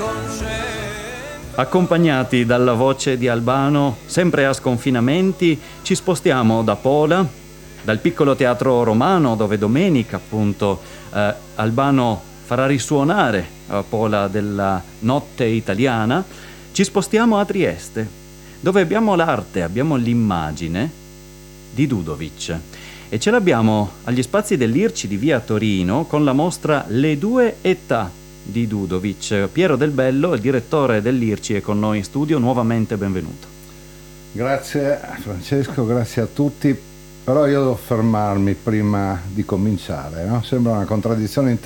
Accompagnati dalla voce di Albano, sempre a sconfinamenti, ci spostiamo da Pola, dal piccolo teatro romano dove domenica appunto Albano farà risuonare Pola della notte italiana. Ci spostiamo a Trieste, dove abbiamo l'arte, abbiamo l'immagine di Dudovic e ce l'abbiamo agli spazi dell'Irci di via Torino con la mostra Le due età di Dudovic. Piero Del Bello, il direttore dell'Irci, è con noi in studio. Nuovamente benvenuto. Grazie Francesco, grazie a tutti. Però io devo fermarmi prima di cominciare, no? Sembra una contraddizione